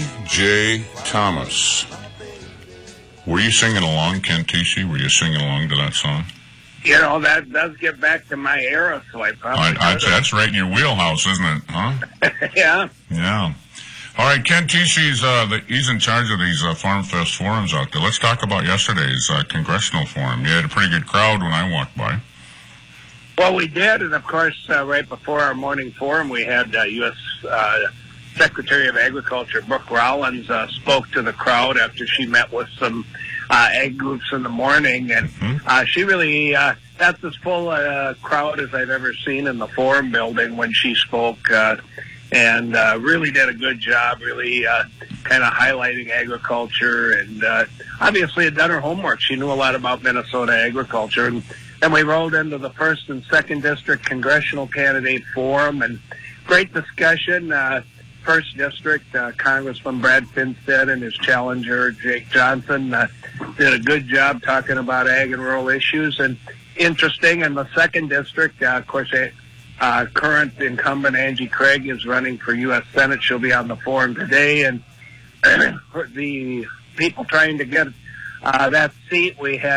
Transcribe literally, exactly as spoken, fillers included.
J J. Thomas. Were you singing along, Ken Teesey? Were you singing along to that song? You know, that does get back to my era, so I probably I, I, That's right in your wheelhouse, isn't it? Huh? Yeah. Yeah. All right, Ken Teesey's, uh, the, he's in charge of these uh, Farm Fest forums out there. Let's talk about yesterday's uh, congressional forum. You had a pretty good crowd when I walked by. Well, we did, and of course, uh, right before our morning forum, we had uh, U S Uh, Secretary of Agriculture Brooke Rollins uh, spoke to the crowd after she met with some uh, ag groups in the morning, and Mm-hmm. uh, she really, uh, that's as full a uh, crowd as I've ever seen in the forum building when she spoke, uh, and uh, really did a good job, really uh, kind of highlighting agriculture, and uh, obviously had done her homework. She knew a lot about Minnesota agriculture, and then we rolled into the first and second district congressional candidate forum, and great discussion. Uh, First District, uh, Congressman Brad Finstead and his challenger, Jake Johnson, uh, did a good job talking about ag and rural issues. And interesting, in the Second District, uh, of course, uh, current incumbent Angie Craig is running for U S Senate. She'll be on the forum today. And the people trying to get uh, that seat, we had